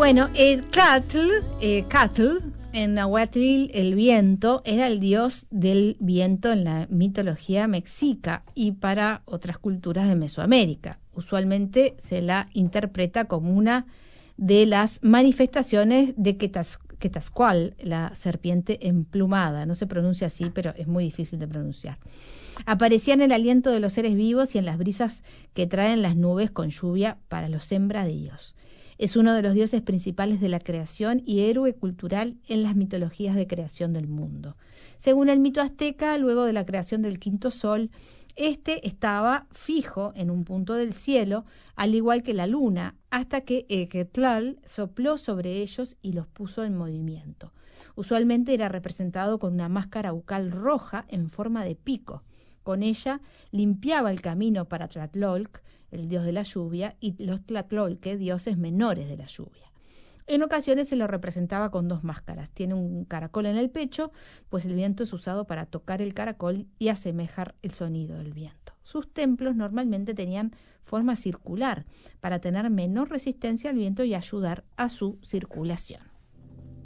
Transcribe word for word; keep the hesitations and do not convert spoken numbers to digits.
bueno, el Catl, eh, Catl, en Nahuatl, el viento, era el dios del viento en la mitología mexica y para otras culturas de Mesoamérica. Usualmente se la interpreta como una de las manifestaciones de Quetzal, Quetzalcóatl, la serpiente emplumada. No se pronuncia así, pero es muy difícil de pronunciar. Aparecía en el aliento de los seres vivos y en las brisas que traen las nubes con lluvia para los sembradíos. Es uno de los dioses principales de la creación y héroe cultural en las mitologías de creación del mundo. Según el mito azteca, luego de la creación del quinto sol, este estaba fijo en un punto del cielo, al igual que la luna, hasta que Equetlal sopló sobre ellos y los puso en movimiento. Usualmente era representado con una máscara bucal roja en forma de pico. Con ella limpiaba el camino para Tlatelolc, el dios de la lluvia, y los Tlatlolque, dioses menores de la lluvia. En ocasiones se lo representaba con dos máscaras. Tiene un caracol en el pecho, pues el viento es usado para tocar el caracol y asemejar el sonido del viento. Sus templos normalmente tenían forma circular, para tener menor resistencia al viento y ayudar a su circulación.